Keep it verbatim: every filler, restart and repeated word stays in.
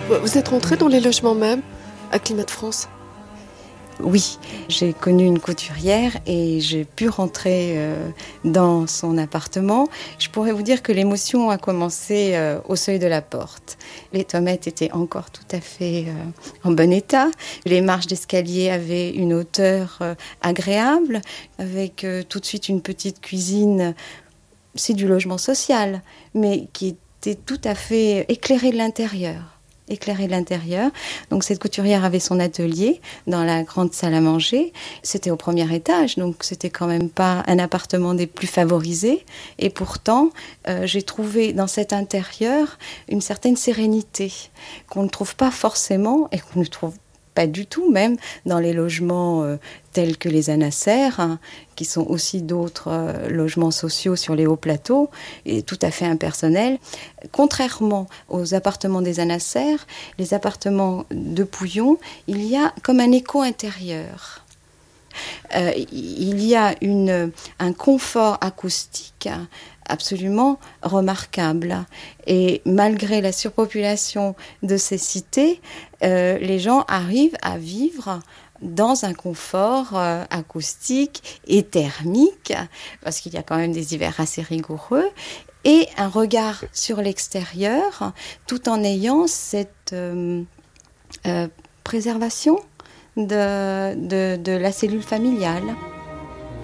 Vous êtes rentrée dans les logements même, à Climat de France ? Oui, j'ai connu une couturière et j'ai pu rentrer euh, dans son appartement. Je pourrais vous dire que l'émotion a commencé euh, au seuil de la porte. Les toilettes étaient encore tout à fait euh, en bon état. Les marches d'escalier avaient une hauteur euh, agréable, avec euh, tout de suite une petite cuisine. C'est du logement social, mais qui était tout à fait éclairée de l'intérieur. éclairer l'intérieur. Donc cette couturière avait son atelier dans la grande salle à manger. C'était au premier étage, donc c'était quand même pas un appartement des plus favorisés. Et pourtant, euh, j'ai trouvé dans cet intérieur une certaine sérénité qu'on ne trouve pas forcément et qu'on ne trouve pas du tout, même dans les logements euh, tels que les Anasser, hein, qui sont aussi d'autres euh, logements sociaux sur les hauts plateaux, et tout à fait impersonnels. Contrairement aux appartements des Anasser, les appartements de Pouillon, il y a comme un écho intérieur. Euh, il y a une, un confort acoustique absolument remarquable. Et malgré la surpopulation de ces cités, euh, les gens arrivent à vivre dans un confort euh, acoustique et thermique, parce qu'il y a quand même des hivers assez rigoureux, et un regard sur l'extérieur, tout en ayant cette euh, euh, préservation de, de, de la cellule familiale.